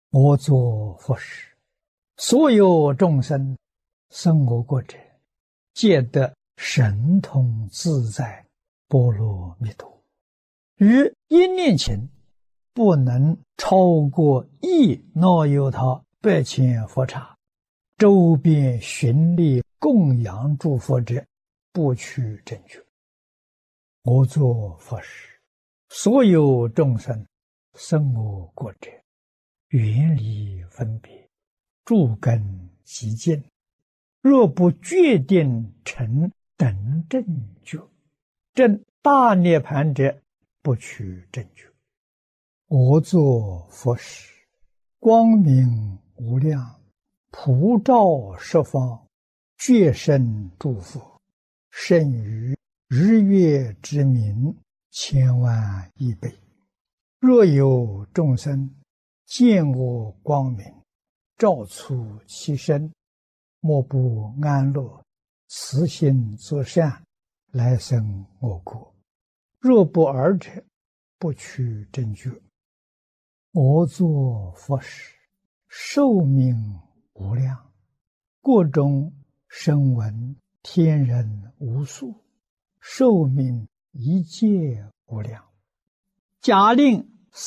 我作佛时，所有众生生我国者，皆得神通自在波罗蜜多。于一念前，不能超过一那由他百千佛刹，周边寻历供养诸佛者，不取正觉。我作佛时，所有众生生我国者，远离分别，诸根极净，若不决定成等正觉，证大涅盘者，不取正觉。我作佛时，光明无量，普照十方，觉胜诸佛，胜于日月之明千万亿倍。若有众生见我光明，照出其身，莫不安乐，慈心作善，来生我国。若不尔者，不取正觉。我作佛时，寿命无量，国中声闻天人无数，寿命一切无量。假令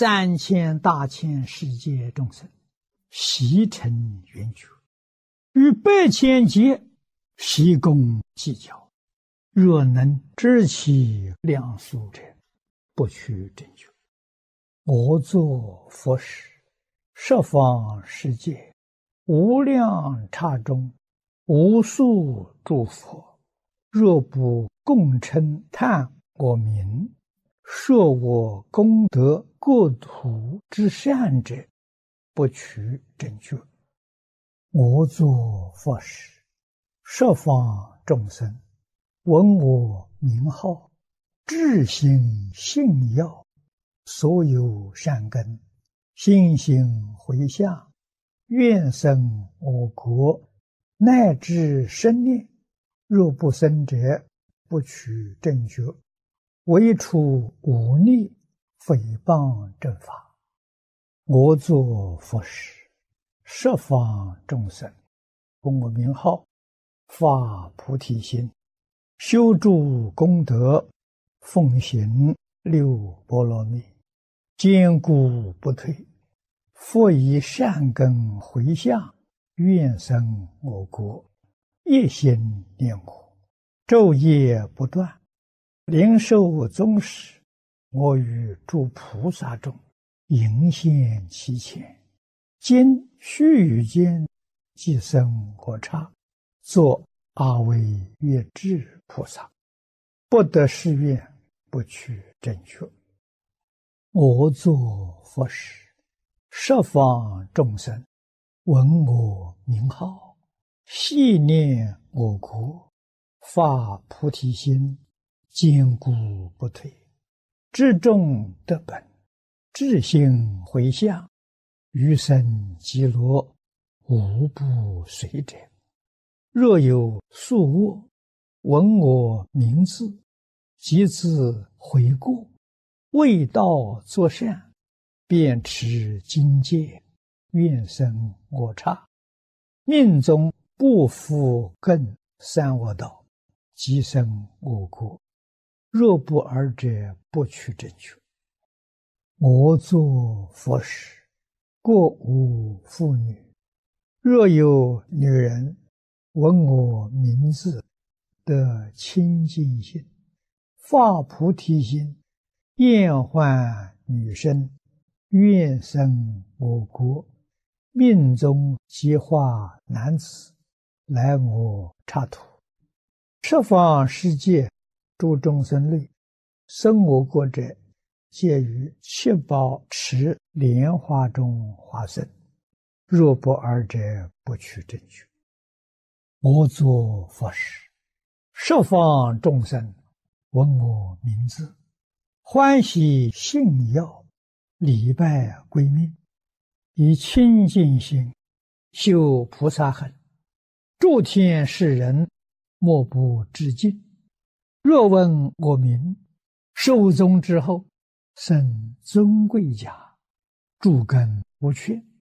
3000大千世界众生悉成圆觉，于百千劫悉共计较，若能知其量数者，不取正觉。我作佛时，十方世界无量刹中，无数诸佛，若不共称叹我名，说我功德国土之善者，不取正觉。我作佛时，十方众生闻我名号，至心信要，所有善根心行回向，愿生我国，乃至生念，若不生者，不取正觉。唯除忤逆诽谤正法。我作佛时，十方众生闻我名号，发菩提心，修诸功德，奉行六波罗蜜，坚固不退，复以善根回向，愿生我国，一心念我，昼夜不断，灵受宗室，我与诸菩萨中迎现其前，今须臾间即生我刹，作阿惟越致菩萨，不得誓愿，不取正觉。我作佛时，十方众生闻我名号，系念我国，发菩提心，坚固不退，至众得本，至心回向，余生极乐，无不随者。若有宿恶，闻我名字，即自悔过，为道作善，便持精戒，愿生我刹，命中不复更三恶道，即生我国。若不尔者，不取正觉。我作佛时，国无妇女，若有女人闻我名字，得清净心，发菩提心，厌患女身，愿生我国，命中即化男子，来我刹土。十方世界诸众生类，生我国者，皆于七宝池莲花中化身。若不尔者，不取正觉。我作佛时，十方众生闻我名字，欢喜信要，礼拜归命，以清净心修菩萨行，诸天世人莫不致敬。若闻我名，寿终之后，生尊贵家，诸根无缺，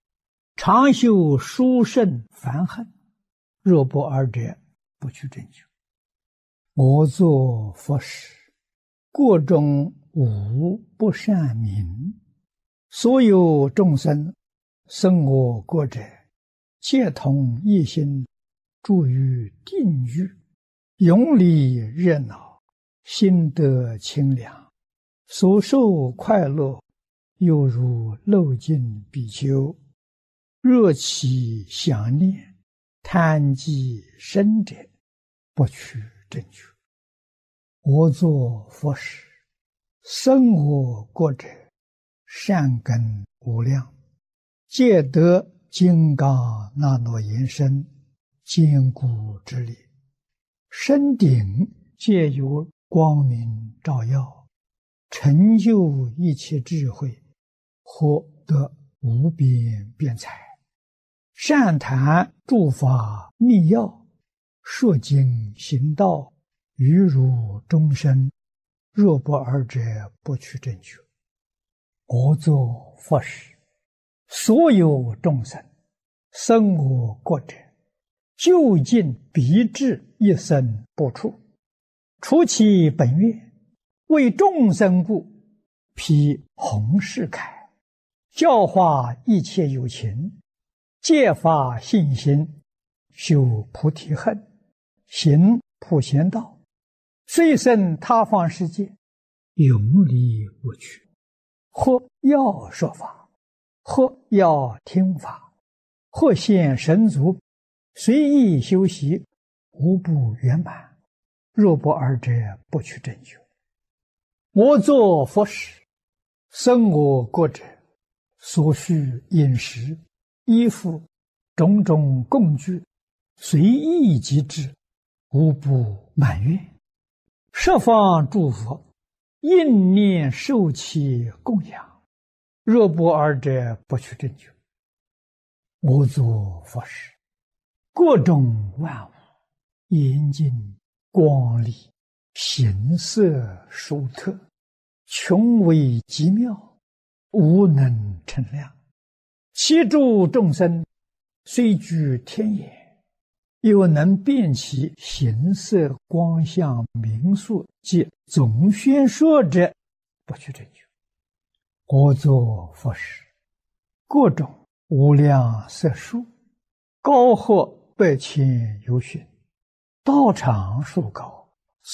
常修殊胜烦恨，若不尔者，不去正觉。我作佛时，过中无不善名，所有众生生我国者，皆同一心，住于定狱，永离热闹，心得清凉，所受快乐，犹如漏尽比丘，若其想念，贪积深者，不取正觉。我作佛时，生我国者，善根无量，皆得金刚那罗延伸，坚固之力，身顶皆有光明照耀，成就一切智慧，获得无边辩才，善谈诸法密要，说经行道，于如众生，若不尔者，不取正觉。我作佛时，所有众生生我国者，究竟必至一生不出，除其本愿，为众生故，披弘誓铠，教化一切有情，戒发信心，修菩提恨，行普贤道，虽生他方世界，永离无趣。或要说法，或要听法，或现神足，随意修习，无不圆满。若不尔者，不取正觉。我作佛时，生我国者，所需饮食、衣服、种种供具，随意即至，无不满愿。十方诸佛应念受其供养，若不尔者，不取正觉。我作佛时，各种万物严净光丽，形色殊特，穷微极妙，无能称量。其诸众生虽居天眼，又能辨其形色光相名数及总宣说者，不取正觉。我作佛时，各种无量色数，高或百千由旬，道场数高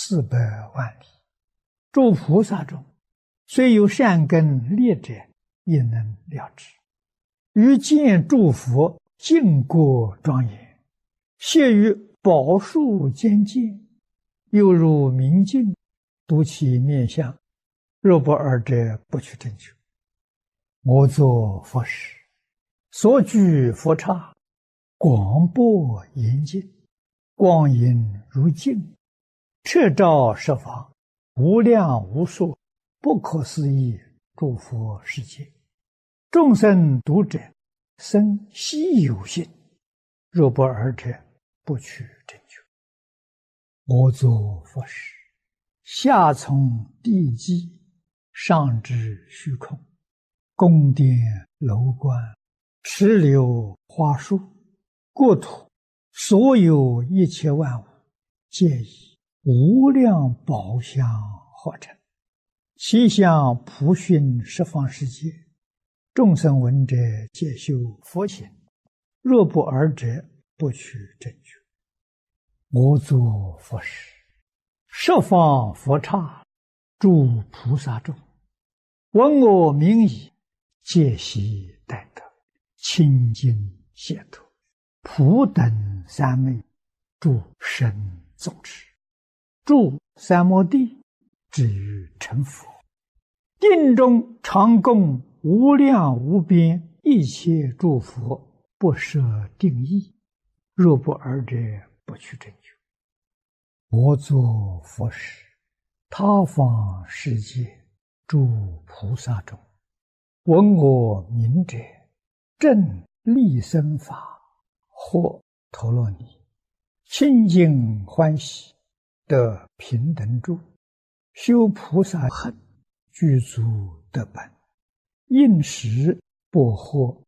400万里。诸菩萨中，虽有善根劣者，也能了知。于见诸佛净国庄严，谢于宝树间见，犹如明镜，睹其面相，若不尔者，不取正觉。我作佛时，所居佛刹，广博严净，光影如镜，彻照十方，无量无数，不可思议诸佛世界。众生读者，生希有信，若不尔者，不取正觉。我作佛时，下从地基，上至虚空，宫殿楼观，池流花树，国土所有一切万物，皆以无量宝相化成，其相普熏十方世界。众生闻者，皆修佛行，若不尔者，不取正觉。我作佛时，十方佛刹，诸菩萨众，闻我名已，皆悉待得，清净解脱，普等三昧，诸神众持，住三摩地，至于成佛。定中常供无量无边一切诸佛，不设定义，若不尔者，不取正觉。我作佛时，他方世界诸菩萨中，闻我名者，正利生法，或陀罗尼，清净欢喜，得平等住，修菩萨恨，具足得本，应时不惑